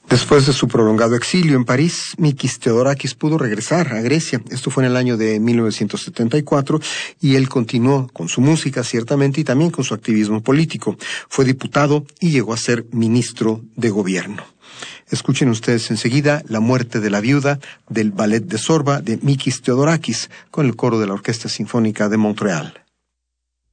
Después de su prolongado exilio en París, Mikis Theodorakis pudo regresar a Grecia. Esto fue en el año de 1974 y él continuó con su música, ciertamente, y también con su activismo político. Fue diputado y llegó a ser ministro de gobierno. Escuchen ustedes enseguida La muerte de la viuda del Ballet de Sorba de Mikis Theodorakis con el coro de la Orquesta Sinfónica de Montreal.